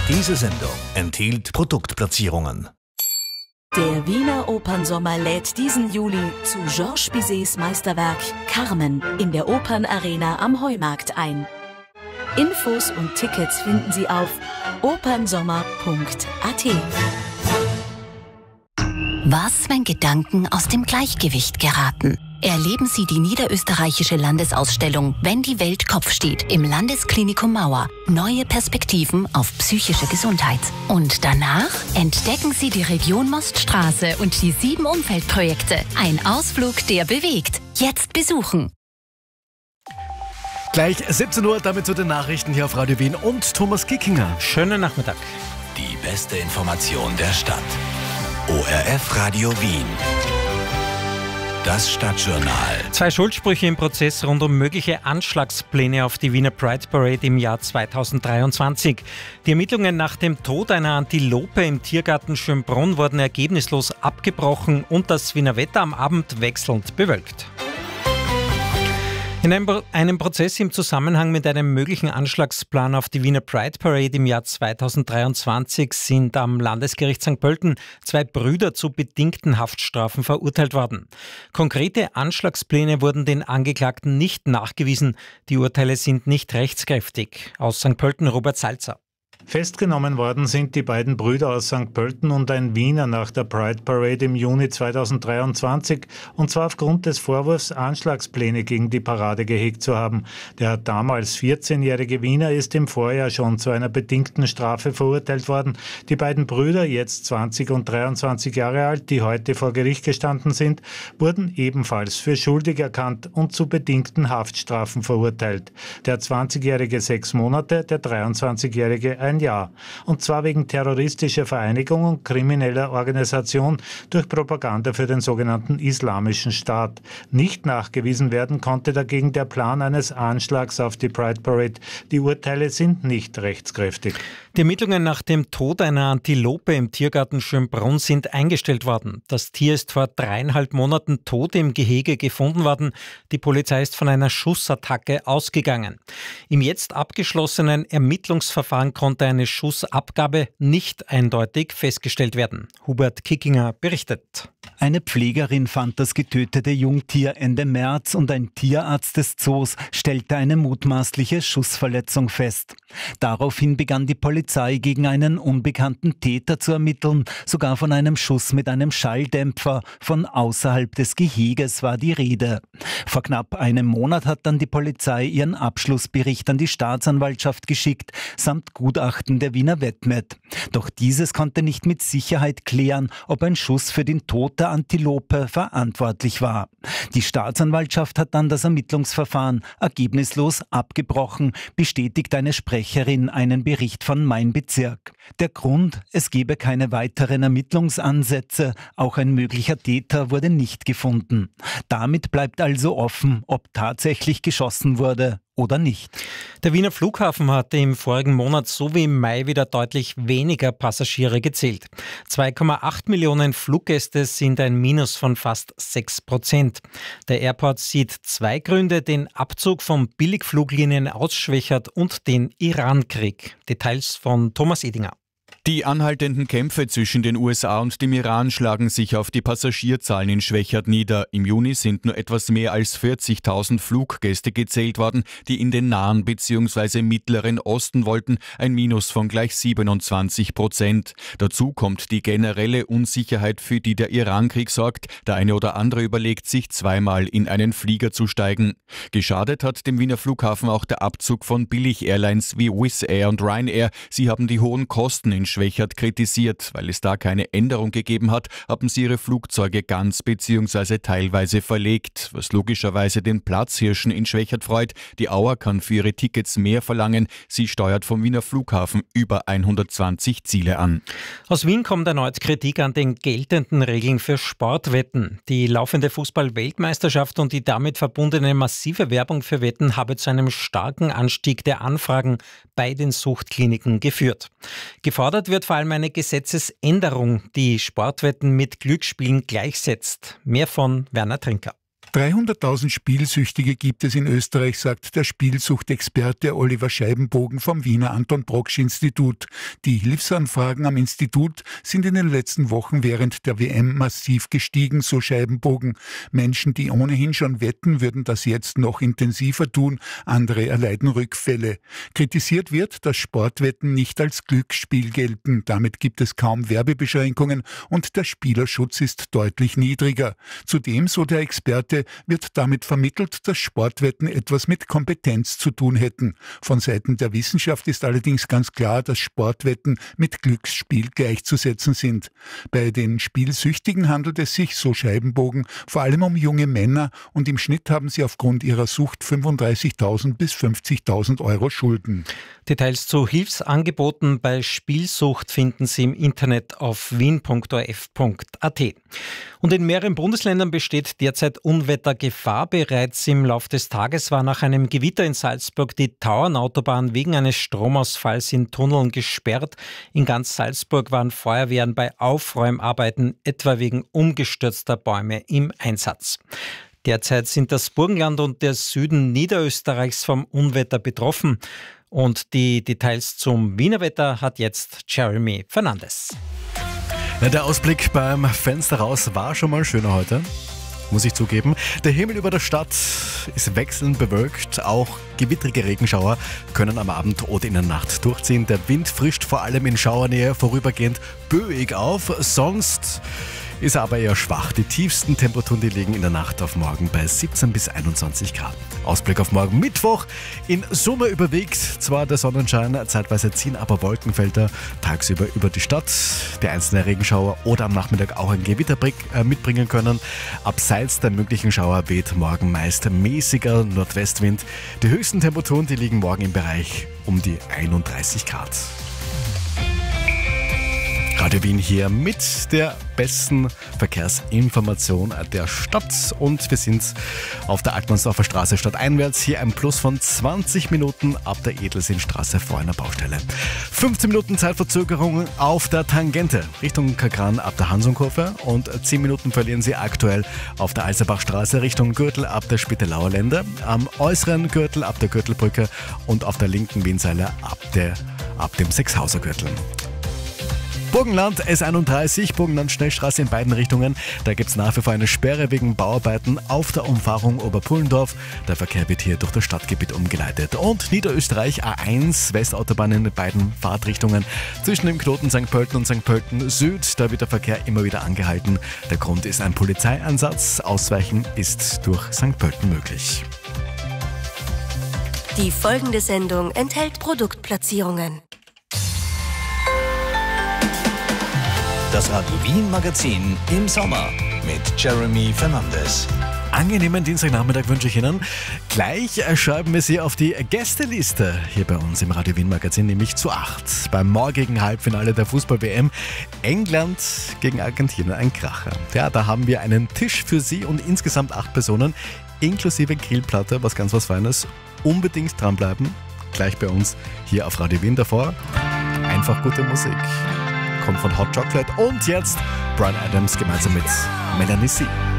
Diese Sendung enthielt Produktplatzierungen. Der Wiener Opernsommer lädt diesen Juli zu Georges Bizets Meisterwerk Carmen in der Opernarena am Heumarkt ein. Infos und Tickets finden Sie auf opernsommer.at. Was, wenn Gedanken aus dem Gleichgewicht geraten? Erleben Sie die niederösterreichische Landesausstellung Wenn die Welt Kopf steht im Landesklinikum Mauer. Neue Perspektiven auf psychische Gesundheit. Und danach entdecken Sie die Region Moststraße und die 7 Umweltprojekte. Ein Ausflug, der bewegt. Jetzt besuchen. Gleich 17 Uhr, damit zu den Nachrichten hier auf Radio Wien und Thomas Kickinger. Schönen Nachmittag. Die beste Information der Stadt. ORF Radio Wien. Das Stadtjournal. 2 Schuldsprüche im Prozess rund um mögliche Anschlagspläne auf die Wiener Pride Parade im Jahr 2023. Die Ermittlungen nach dem Tod einer Antilope im Tiergarten Schönbrunn wurden ergebnislos abgebrochen und das Wiener Wetter am Abend wechselnd bewölkt. In einem Prozess im Zusammenhang mit einem möglichen Anschlagsplan auf die Wiener Pride Parade im Jahr 2023 sind am Landesgericht St. Pölten 2 Brüder zu bedingten Haftstrafen verurteilt worden. Konkrete Anschlagspläne wurden den Angeklagten nicht nachgewiesen. Die Urteile sind nicht rechtskräftig. Aus St. Pölten Robert Salzer. Festgenommen worden sind die beiden Brüder aus St. Pölten und ein Wiener nach der Pride Parade im Juni 2023, und zwar aufgrund des Vorwurfs, Anschlagspläne gegen die Parade gehegt zu haben. Der damals 14-jährige Wiener ist im Vorjahr schon zu einer bedingten Strafe verurteilt worden. Die beiden Brüder, jetzt 20 und 23 Jahre alt, die heute vor Gericht gestanden sind, wurden ebenfalls für schuldig erkannt und zu bedingten Haftstrafen verurteilt. Der 20-jährige 6 Monate, der 23-jährige 1 Jahr. Und zwar wegen terroristischer Vereinigung und krimineller Organisation durch Propaganda für den sogenannten Islamischen Staat. Nicht nachgewiesen werden konnte dagegen der Plan eines Anschlags auf die Pride Parade. Die Urteile sind nicht rechtskräftig. Die Ermittlungen nach dem Tod einer Antilope im Tiergarten Schönbrunn sind eingestellt worden. Das Tier ist vor 3,5 Monaten tot im Gehege gefunden worden. Die Polizei ist von einer Schussattacke ausgegangen. Im jetzt abgeschlossenen Ermittlungsverfahren konnte eine Schussabgabe nicht eindeutig festgestellt werden. Hubert Kickinger berichtet. Eine Pflegerin fand das getötete Jungtier Ende März und ein Tierarzt des Zoos stellte eine mutmaßliche Schussverletzung fest. Daraufhin begann die Polizei gegen einen unbekannten Täter zu ermitteln. Sogar von einem Schuss mit einem Schalldämpfer von außerhalb des Geheges war die Rede. Vor knapp einem Monat hat dann die Polizei ihren Abschlussbericht an die Staatsanwaltschaft geschickt, samt Gutachten der Wiener Wettmet. Doch dieses konnte nicht mit Sicherheit klären, ob ein Schuss für den Tod der Antilope verantwortlich war. Die Staatsanwaltschaft hat dann das Ermittlungsverfahren ergebnislos abgebrochen, bestätigt eine Sprecherin einen Bericht von Mein Bezirk. Der Grund: es gebe keine weiteren Ermittlungsansätze, auch ein möglicher Täter wurde nicht gefunden. Damit bleibt also offen, ob tatsächlich geschossen wurde oder nicht. Der Wiener Flughafen hatte im vorigen Monat so wie im Mai wieder deutlich weniger Passagiere gezählt. 2,8 Millionen Fluggäste sind ein Minus von fast 6%. Der Airport sieht 2 Gründe: den Abzug von Billigfluglinien aus Schwechat und den Irankrieg. Details von Thomas Edinger. Die anhaltenden Kämpfe zwischen den USA und dem Iran schlagen sich auf die Passagierzahlen in Schwechat nieder. Im Juni sind nur etwas mehr als 40.000 Fluggäste gezählt worden, die in den Nahen bzw. Mittleren Osten wollten, ein Minus von gleich 27%. Dazu kommt die generelle Unsicherheit, für die der Irankrieg sorgt. Der eine oder andere überlegt sich zweimal, in einen Flieger zu steigen. Geschadet hat dem Wiener Flughafen auch der Abzug von Billig-Airlines wie Wizz Air und Ryanair. Sie haben die hohen Kosten in Schwechat kritisiert. Weil es da keine Änderung gegeben hat, haben sie ihre Flugzeuge ganz bzw. teilweise verlegt, was logischerweise den Platzhirschen in Schwechat freut. Die Auer kann für ihre Tickets mehr verlangen. Sie steuert vom Wiener Flughafen über 120 Ziele an. Aus Wien kommt erneut Kritik an den geltenden Regeln für Sportwetten. Die laufende Fußball-Weltmeisterschaft und die damit verbundene massive Werbung für Wetten habe zu einem starken Anstieg der Anfragen bei den Suchtkliniken geführt. Gefordert wird vor allem eine Gesetzesänderung, die Sportwetten mit Glücksspielen gleichsetzt. Mehr von Werner Trinker. 300.000 Spielsüchtige gibt es in Österreich, sagt der Spielsuchtexperte Oliver Scheibenbogen vom Wiener Anton-Brocksch-Institut. Die Hilfsanfragen am Institut sind in den letzten Wochen während der WM massiv gestiegen, so Scheibenbogen. Menschen, die ohnehin schon wetten, würden das jetzt noch intensiver tun. Andere erleiden Rückfälle. Kritisiert wird, dass Sportwetten nicht als Glücksspiel gelten. Damit gibt es kaum Werbebeschränkungen und der Spielerschutz ist deutlich niedriger. Zudem, so der Experte, wird damit vermittelt, dass Sportwetten etwas mit Kompetenz zu tun hätten. Von Seiten der Wissenschaft ist allerdings ganz klar, dass Sportwetten mit Glücksspiel gleichzusetzen sind. Bei den Spielsüchtigen handelt es sich, so Scheibenbogen, vor allem um junge Männer und im Schnitt haben sie aufgrund ihrer Sucht 35.000 bis 50.000 Euro Schulden. Details zu Hilfsangeboten bei Spielsucht finden Sie im Internet auf wien.orf.at. Und in mehreren Bundesländern besteht derzeit Unwettergefahr. Bereits im Laufe des Tages war nach einem Gewitter in Salzburg die Tauernautobahn wegen eines Stromausfalls in Tunneln gesperrt. In ganz Salzburg waren Feuerwehren bei Aufräumarbeiten, etwa wegen umgestürzter Bäume, im Einsatz. Derzeit sind das Burgenland und der Süden Niederösterreichs vom Unwetter betroffen. Und die Details zum Wiener Wetter hat jetzt Jeremy Fernandes. Ja, der Ausblick beim Fenster raus war schon mal schöner heute, muss ich zugeben. Der Himmel über der Stadt ist wechselnd bewölkt. Auch gewittrige Regenschauer können am Abend oder in der Nacht durchziehen. Der Wind frischt vor allem in Schauernähe vorübergehend böig auf. Sonst ist er aber eher schwach. Die tiefsten Temperaturen, die liegen in der Nacht auf morgen bei 17 bis 21 Grad. Ausblick auf morgen Mittwoch. In Summe überwiegt zwar der Sonnenschein, zeitweise ziehen aber Wolkenfelder tagsüber über die Stadt, die einzelnen Regenschauer oder am Nachmittag auch ein Gewitter mitbringen können. Abseits der möglichen Schauer weht morgen meist mäßiger Nordwestwind. Die höchsten Temperaturen, die liegen morgen im Bereich um die 31 Grad. Radio Wien hier mit der besten Verkehrsinformation der Stadt und wir sind auf der Altmannsdorfer Straße stadteinwärts. Hier ein Plus von 20 Minuten ab der Edelsinnstraße vor einer Baustelle. 15 Minuten Zeitverzögerung auf der Tangente Richtung Kagran ab der Hansonkurve und 10 Minuten verlieren Sie aktuell auf der Alserbachstraße Richtung Gürtel ab der Spittelauer Lände, am äußeren Gürtel ab der Gürtelbrücke und auf der linken Wienseile ab dem Sechshauser Gürtel. Burgenland S31, Burgenland Schnellstraße in beiden Richtungen. Da gibt es nach wie vor eine Sperre wegen Bauarbeiten auf der Umfahrung Oberpullendorf. Der Verkehr wird hier durch das Stadtgebiet umgeleitet. Und Niederösterreich A1, Westautobahn in beiden Fahrtrichtungen. Zwischen dem Knoten St. Pölten und St. Pölten Süd, da wird der Verkehr immer wieder angehalten. Der Grund ist ein Polizeieinsatz. Ausweichen ist durch St. Pölten möglich. Die folgende Sendung enthält Produktplatzierungen. Das Radio Wien Magazin im Sommer mit Jeremy Fernandes. Angenehmen Dienstagnachmittag wünsche ich Ihnen. Gleich schreiben wir Sie auf die Gästeliste hier bei uns im Radio Wien Magazin, nämlich zu 8. Beim morgigen Halbfinale der Fußball-WM England gegen Argentinien, ein Kracher. Ja, da haben wir einen Tisch für Sie und insgesamt 8 Personen, inklusive Grillplatte, was Feines. Unbedingt dranbleiben, gleich bei uns hier auf Radio Wien. Davor einfach gute Musik. Kommt von Hot Chocolate und jetzt Bryan Adams gemeinsam mit Melanie C.